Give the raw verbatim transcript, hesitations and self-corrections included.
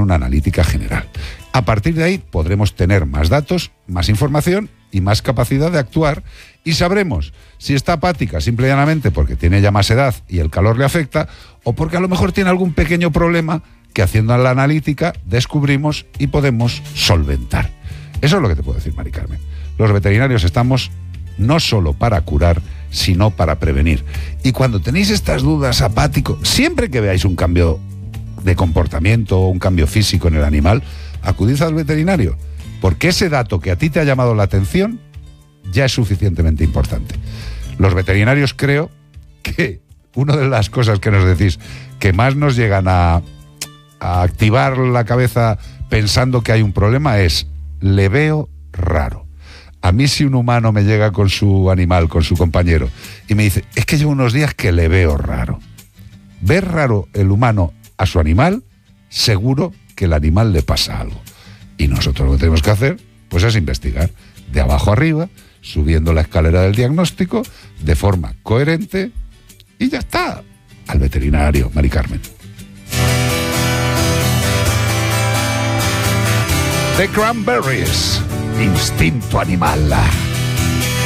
una analítica general. A partir de ahí podremos tener más datos, más información y más capacidad de actuar, y sabremos si está apática simple y llanamente porque tiene ya más edad y el calor le afecta, o porque a lo mejor tiene algún pequeño problema que haciendo la analítica descubrimos y podemos solventar. Eso es lo que te puedo decir, Mari Carmen. Los veterinarios estamos no solo para curar, sino para prevenir. Y cuando tenéis estas dudas, apático, siempre que veáis un cambio de comportamiento o un cambio físico en el animal, acudid al veterinario, porque ese dato que a ti te ha llamado la atención ya es suficientemente importante. Los veterinarios, creo que una de las cosas que nos decís que más nos llegan a, a activar la cabeza pensando que hay un problema es: le veo raro. A mí, si un humano me llega con su animal, con su compañero, y me dice, es que llevo unos días que le veo raro. Ver raro el humano a su animal, seguro que el animal le pasa algo. Y nosotros lo que tenemos que hacer, pues es investigar de abajo arriba, subiendo la escalera del diagnóstico, de forma coherente, y ya está. Al veterinario, Mari Carmen. The Cranberries. Instinto animal.